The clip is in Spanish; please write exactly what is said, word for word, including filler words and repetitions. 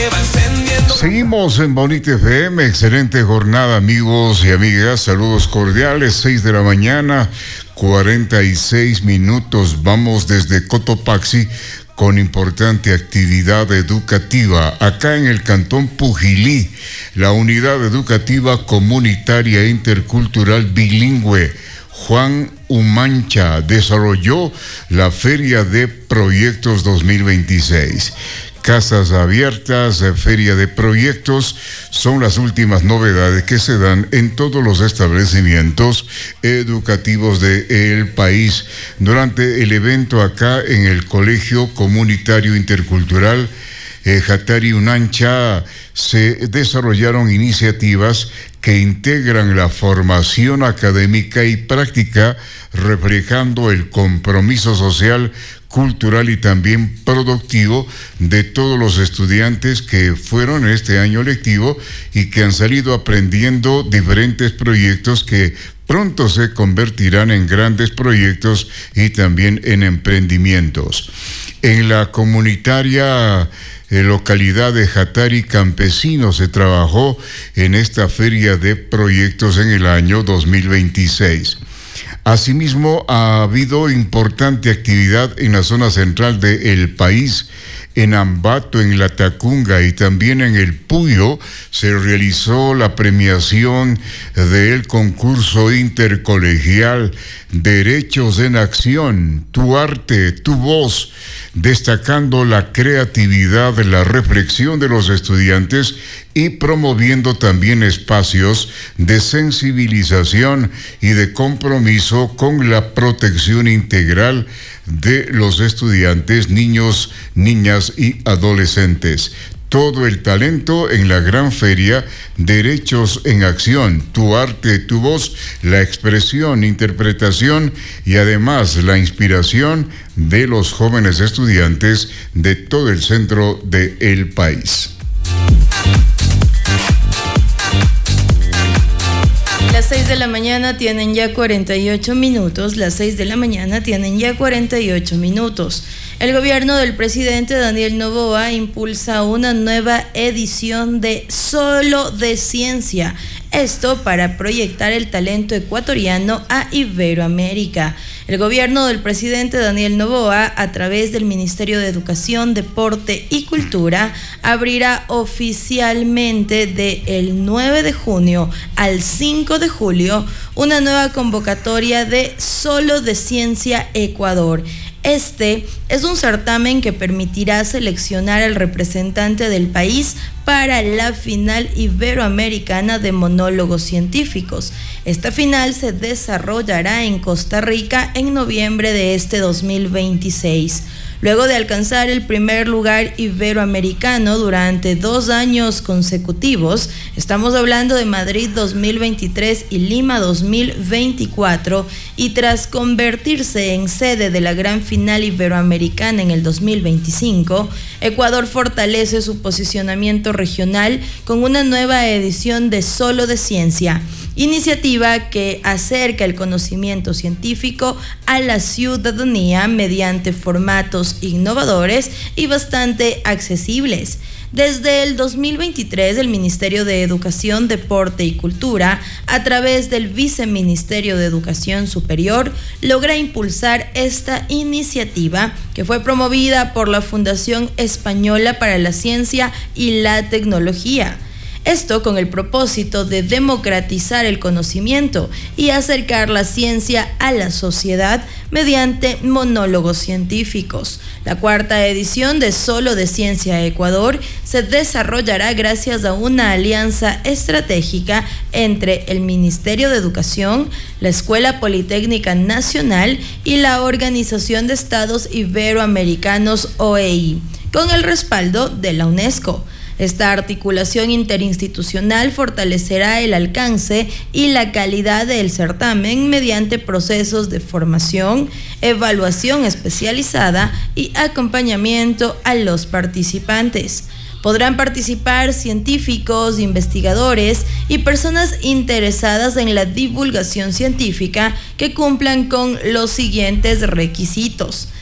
va encendiendo. Seguimos en Bonita F M, excelente jornada amigos y amigas, saludos cordiales, seis de la mañana, cuarenta y seis minutos, vamos desde Cotopaxi con importante actividad educativa. Acá en el Cantón Pujilí, la Unidad Educativa Comunitaria e Intercultural Bilingüe Juan Umancha desarrolló la Feria de Proyectos dos mil veintiséis. Casas abiertas, feria de proyectos, son las últimas novedades que se dan en todos los establecimientos educativos del país. Durante el evento acá en el Colegio Comunitario Intercultural eh, Jatari Unancha se desarrollaron iniciativas que integran la formación académica y práctica, reflejando el compromiso social, cultural y también productivo de todos los estudiantes que fueron este año lectivo y que han salido aprendiendo diferentes proyectos que pronto se convertirán en grandes proyectos y también en emprendimientos. En la comunitaria eh, localidad de Jatari Campesino se trabajó en esta feria de proyectos en el año dos mil veintiséis. Asimismo, ha habido importante actividad en la zona central del país. En Ambato, en La Tacunga y también en El Puyo se realizó la premiación del concurso intercolegial Derechos en Acción, Tu Arte, Tu Voz, destacando la creatividad, la reflexión de los estudiantes y promoviendo también espacios de sensibilización y de compromiso con la protección integral de los estudiantes, niños, niñas y adolescentes. Todo el talento en la gran feria Derechos en Acción, Tu Arte, Tu Voz, la expresión, interpretación y además la inspiración de los jóvenes estudiantes de todo el centro del país. Las seis de la mañana tienen ya cuarenta y ocho minutos, las seis de la mañana tienen ya cuarenta y ocho minutos. El gobierno del presidente Daniel Noboa impulsa una nueva edición de Solo de Ciencia, esto para proyectar el talento ecuatoriano a Iberoamérica. El gobierno del presidente Daniel Noboa, a través del Ministerio de Educación, Deporte y Cultura, abrirá oficialmente del nueve de junio al cinco de julio una nueva convocatoria de Solo de Ciencia Ecuador. Este es un certamen que permitirá seleccionar al representante del país para la final iberoamericana de monólogos científicos. Esta final se desarrollará en Costa Rica en noviembre de este dos mil veintiséis. Luego de alcanzar el primer lugar iberoamericano durante dos años consecutivos, estamos hablando de Madrid dos mil veintitrés y Lima dos mil veinticuatro, y tras convertirse en sede de la gran final iberoamericana en el dos mil veinticinco, Ecuador fortalece su posicionamiento regional con una nueva edición de Solo de Ciencia, iniciativa que acerca el conocimiento científico a la ciudadanía mediante formatos innovadores y bastante accesibles. Desde el dos mil veintitrés, el Ministerio de Educación, Deporte y Cultura, a través del Viceministerio de Educación Superior, logra impulsar esta iniciativa que fue promovida por la Fundación Española para la Ciencia y la Tecnología. Esto con el propósito de democratizar el conocimiento y acercar la ciencia a la sociedad mediante monólogos científicos. La cuarta edición de Solo de Ciencia Ecuador se desarrollará gracias a una alianza estratégica entre el Ministerio de Educación, la Escuela Politécnica Nacional y la Organización de Estados Iberoamericanos O E I, con el respaldo de la UNESCO. Esta articulación interinstitucional fortalecerá el alcance y la calidad del certamen mediante procesos de formación, evaluación especializada y acompañamiento a los participantes. Podrán participar científicos, investigadores y personas interesadas en la divulgación científica que cumplan con los siguientes requisitos: